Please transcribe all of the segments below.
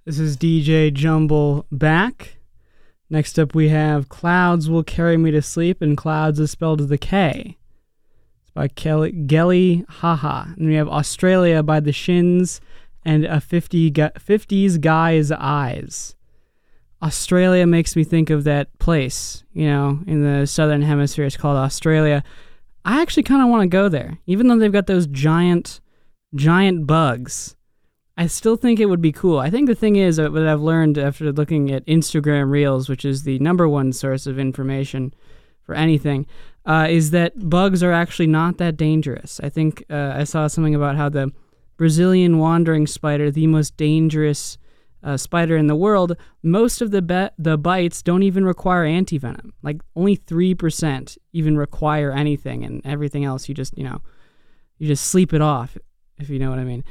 This is DJ Jumble back. Next up we have Clouds Will Carry Me to Sleep, and Clouds is spelled with a K. It's by Gelly Haha. And we have Australia by The Shins and a 50s Guy's Eyes. Australia makes me think of that place, in the southern hemisphere. It's called Australia. I actually kind of want to go there, even though they've got those giant bugs. I still think it would be cool. I think the thing is, what I've learned after looking at Instagram Reels, which is the number one source of information for anything, is that bugs are actually not that dangerous. I think I saw something about how the Brazilian wandering spider, the most dangerous spider in the world, most of the bites don't even require antivenom. Like only 3% even require anything, and everything else you just sleep it off, if you know what I mean.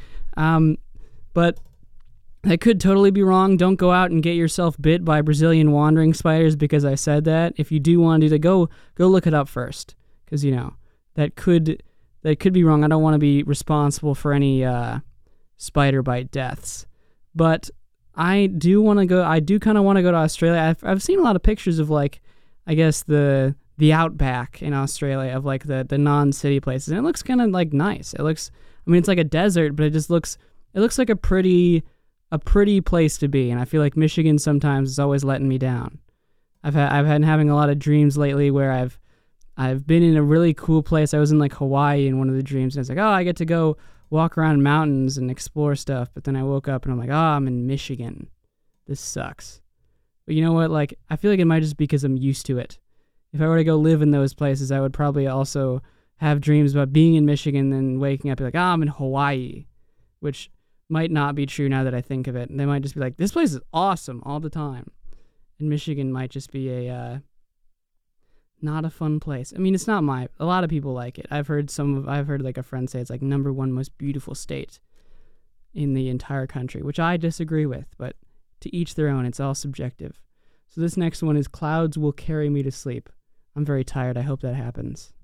But I could totally be wrong. Don't go out and get yourself bit by Brazilian wandering spiders because I said that. If you do want to do that, go look it up first, because that could be wrong. I don't want to be responsible for any spider bite deaths. But I do want to go. I do kind of want to go to Australia. I've seen a lot of pictures of, like, I guess the outback in Australia, of like the non-city places, and it looks kind of like nice. It's like a desert, but it looks like a pretty place to be. And I feel like Michigan sometimes is always letting me down. I've been having a lot of dreams lately where I've been in a really cool place. I was in like Hawaii in one of the dreams, and it's like, oh, I get to go walk around mountains and explore stuff. But then I woke up and I'm like, oh, I'm in Michigan. This sucks. But you know what? Like, I feel like it might just be because I'm used to it. If I were to go live in those places, I would probably also have dreams about being in Michigan and waking up and be like, I'm in Hawaii, which might not be true now that I think of it. And they might just be like, this place is awesome all the time. And Michigan might just be a not a fun place. I mean, it's not a lot of people like it. I've heard like a friend say it's like #1 most beautiful state in the entire country, which I disagree with, but to each their own. It's all subjective. So this next one is Clouds Will Carry Me to Sleep. I'm very tired. I hope that happens.